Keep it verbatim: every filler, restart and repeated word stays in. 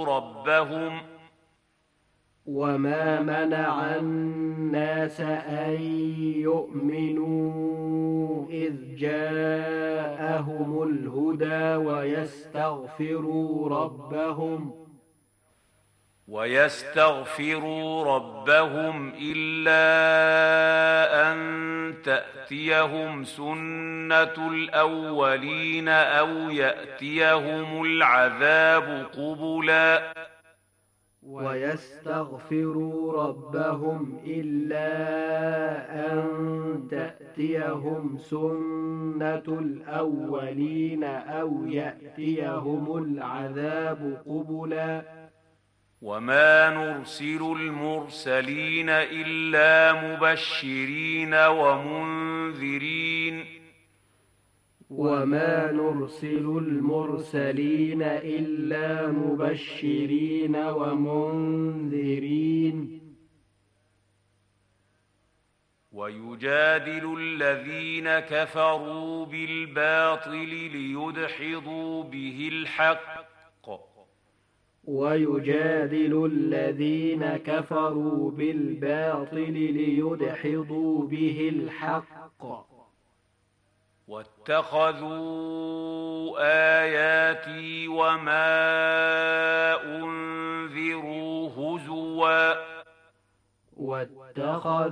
ربهم وما منع الناس أن يؤمنوا إذ جاءهم الهدى ويستغفروا ربهم ويستغفروا ربهم إلا أن تأتيهم سنة الأولين أو يأتيهم العذاب قبلا ويستغفروا ربهم إلا أن تأتيهم سنة الأولين أو يأتيهم العذاب قبلا وما نرسل المرسلين إلا مبشرين ومنذرين وما نرسل المرسلين إلا مبشرين ومنذرين ويجادل الذين كفروا بالباطل ليدحضوا به الحق ويجادل الذين كفروا بالباطل ليدحضوا به الحق واتخذوا آياتي وما أنذروا هزوا واتخذوا